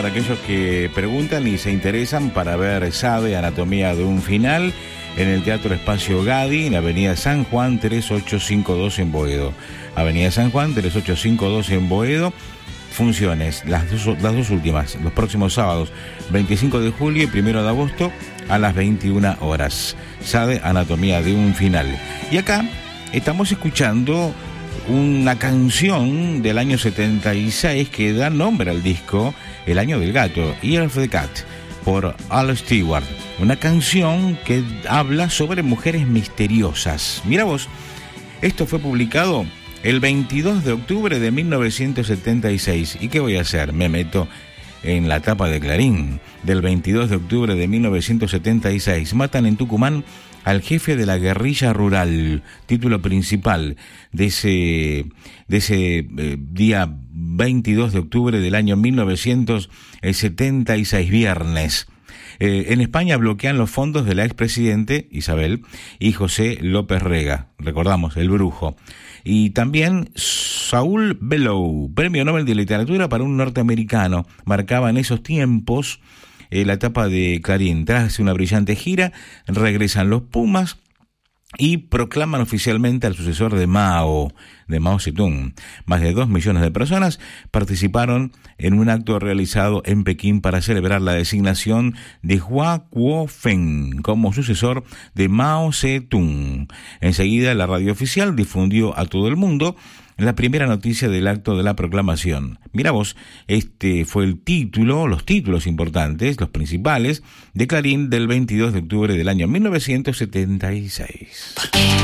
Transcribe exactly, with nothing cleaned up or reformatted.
para aquellos que preguntan y se interesan para ver Sabe, Anatomía de un Final, en el Teatro Espacio Gadi, en la Avenida San Juan tres ocho cinco dos en Boedo. Avenida San Juan tres ocho cinco dos en Boedo. Funciones, las dos, las dos últimas, los próximos sábados, veinticinco de julio y primero de agosto, a las veintiuna horas. Sabe, Anatomía de un Final. Y acá estamos escuchando una canción del año setenta y seis que da nombre al disco, El Año del Gato, Year of the Cat, por Al Stewart. Una canción que habla sobre mujeres misteriosas. Mira vos, esto fue publicado el veintidós de octubre de mil novecientos setenta y seis. ¿Y qué voy a hacer? Me meto en la tapa de Clarín del veintidós de octubre de mil novecientos setenta y seis. Matan en Tucumán al jefe de la guerrilla rural, título principal de ese, de ese eh, día veintidós de octubre del año mil novecientos setenta y seis, viernes. Eh, en España bloquean los fondos de la expresidente Isabel y José López Rega, recordamos, el brujo. Y también Saul Bellow, premio Nobel de Literatura para un norteamericano, marcaba en esos tiempos eh, la etapa de Clarín. Tras una brillante gira, regresan los Pumas y proclaman oficialmente al sucesor de Mao, de Mao Zedong. Más de dos millones de personas participaron en un acto realizado en Pekín para celebrar la designación de Hua Kuo-feng como sucesor de Mao Zedong. Enseguida, la radio oficial difundió a todo el mundo la primera noticia del acto de la proclamación. Mira vos, este fue el título, los títulos importantes, los principales, de Clarín del veintidós de octubre del año mil novecientos setenta y seis.